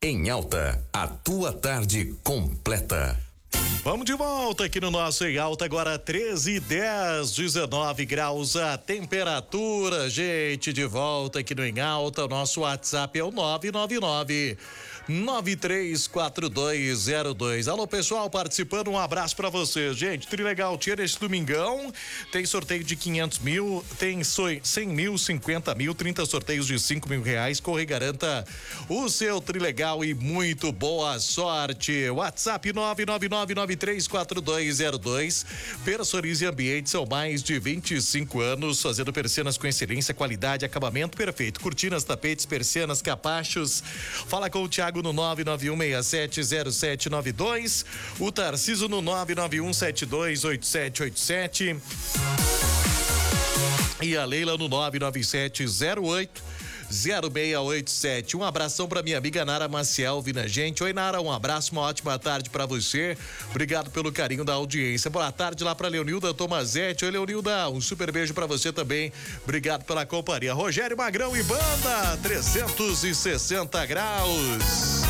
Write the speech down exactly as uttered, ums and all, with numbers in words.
Em Alta, a tua tarde completa. Vamos de volta aqui no nosso Em Alta, agora treze e dez, dezenove graus a temperatura, gente, de volta aqui no Em Alta. O nosso WhatsApp é o nove nove nove, nove três quatro dois zero dois. Alô, pessoal participando, um abraço pra vocês, gente. Trilegal Tia, esse domingão tem sorteio de quinhentos mil, tem cem mil, cinquenta mil, trinta sorteios de cinco mil reais. Corre e garanta o seu Trilegal e muito boa sorte. WhatsApp nove nove nove, nove três quatro dois zero dois. Personize Ambiente, são mais de vinte e cinco anos fazendo persianas com excelência, qualidade, acabamento perfeito. Cortinas, tapetes, persianas, capachos. Fala com o Thiago no nove nove um seis sete zero sete nove dois, o Tarciso no nove nove um sete dois oito sete oito sete e a Leila no nove nove sete zero oito zero seis oito sete. Um abração pra minha amiga Nara Maciel, vindo a gente. Oi, Nara, um abraço, uma ótima tarde pra você. Obrigado pelo carinho da audiência. Boa tarde lá pra Leonilda Tomazetti. Oi, Leonilda, um super beijo pra você também. Obrigado pela companhia. Rogério Magrão e banda trezentos e sessenta graus.